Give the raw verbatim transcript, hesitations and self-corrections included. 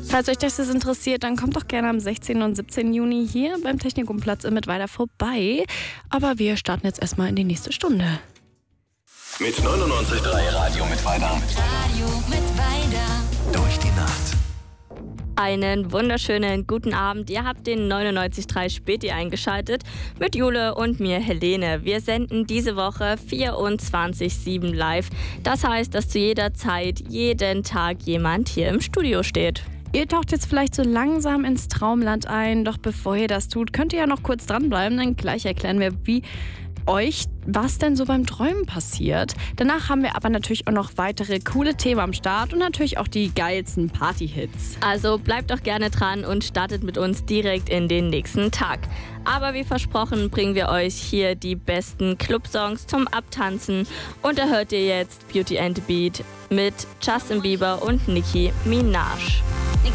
Falls euch das interessiert, dann kommt doch gerne am sechzehnten und siebzehnten Juni hier beim Technikumplatz in Mittweida vorbei. Aber wir starten jetzt erstmal in die nächste Stunde. Mit neunundneunzig Komma drei Radio Mittweida. Radio Mittweida. Durch die Nacht. Einen wunderschönen guten Abend. Ihr habt den neunundneunzig Komma drei Späti eingeschaltet mit Jule und mir Helene. Wir senden diese Woche vierundzwanzig sieben live. Das heißt, dass zu jeder Zeit, jeden Tag jemand hier im Studio steht. Ihr taucht jetzt vielleicht so langsam ins Traumland ein, doch bevor ihr das tut, könnt ihr ja noch kurz dranbleiben, dann gleich erklären wir, wie euch, was denn so beim Träumen passiert. Danach haben wir aber natürlich auch noch weitere coole Themen am Start und natürlich auch die geilsten Party-Hits. Also bleibt doch gerne dran und startet mit uns direkt in den nächsten Tag. Aber wie versprochen bringen wir euch hier die besten Clubsongs zum Abtanzen. Und da hört ihr jetzt Beauty and the Beat mit Justin Bieber und Nicki Minaj. Nicki